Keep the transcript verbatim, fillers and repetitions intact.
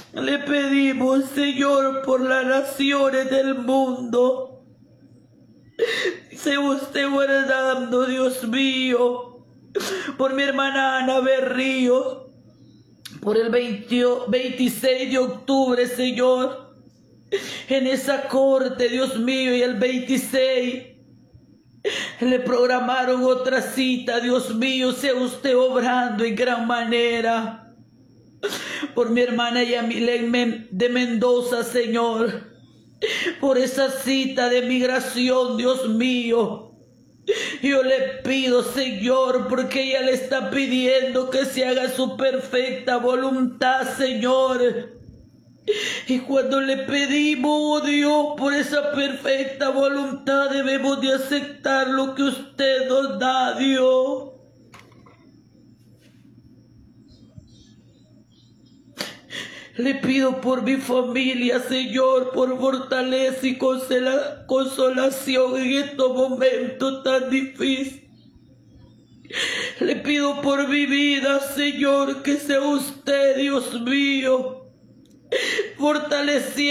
Le pedimos, Señor, por las naciones del mundo. Se usted guardando, Dios mío, por mi hermana Ana Berríos, por el veinte, veintiséis de octubre, Señor, en esa corte, Dios mío, y el veintiséis le programaron otra cita, Dios mío, sea usted obrando en gran manera. Por mi hermana Yamilén de Mendoza, Señor, por esa cita de migración, Dios mío, yo le pido, Señor, porque ella le está pidiendo que se haga su perfecta voluntad, Señor. Y cuando le pedimos, oh Dios, por esa perfecta voluntad, debemos de aceptar lo que usted nos da, Dios. Le pido por mi familia, Señor, por fortaleza y consola, consolación en estos momentos tan difíciles. Le pido por mi vida, Señor, que sea usted, Dios mío, fortaleciendo